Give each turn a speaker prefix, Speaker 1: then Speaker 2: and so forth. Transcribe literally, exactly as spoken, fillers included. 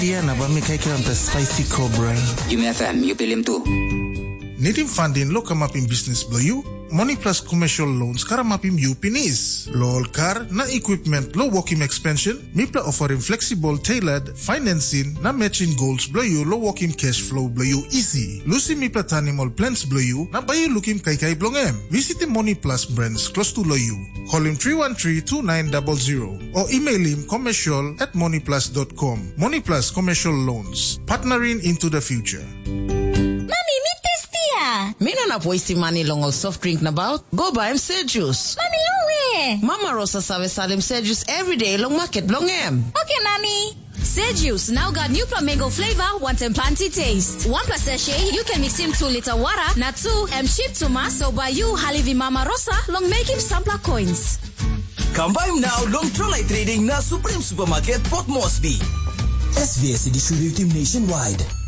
Speaker 1: Diana, but me kijk aan de spicy cobra.
Speaker 2: You may F M, you pay him too.
Speaker 3: Needing funding look up in business blow you. Money Plus commercial loans karamapim you pinis. Lol car na equipment low working expansion. Mipla offering flexible tailored financing na matching goals blow you low working cash flow blow you easy. Lucy Mipla animal plans blow you na buy you looking kai kai blongem. Visit the Money Plus brands close to blow you. Call him three one three, two nine zero zero or email him commercial at moneyplus dot com. Money Plus commercial loans, partnering into the future.
Speaker 4: Me no na wasting money long or soft drink about. Go buy him say juice.
Speaker 5: Mommy, no way.
Speaker 4: Mama Rosa sabe sell him say juice every day long market long em.
Speaker 5: Okay, mommy.
Speaker 6: Say juice now got new mango flavor, want and planty taste. One plus sachet, you can mix him two liter water. Na two, and ship to ma so by you Halivi Mama Rosa long make him sampler coins.
Speaker 7: Come buy him now long trolley trading na Supreme Supermarket Port Moresby. S V S distribute him nationwide.